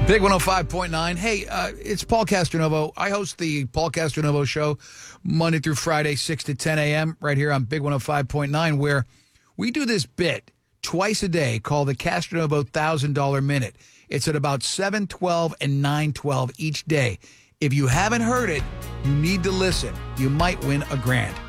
Big 105.9. Hey, it's Paul Castronovo. I host the Paul Castronovo Show Monday through Friday, 6 to 10 a.m. right here on Big 105.9, where we do this bit twice a day called the Castronovo $1,000 Minute. It's at about 7:12 and 9:12 each day. If you haven't heard it, you need to listen. You might win $1,000.